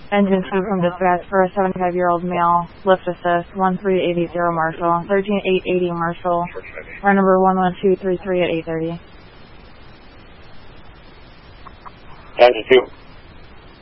Engine 2 from dispatch for a 75-year-old male. Lift assist 13880 Marshall. 13880 Marshall. Our number 11233 at 8:30. Engine 2.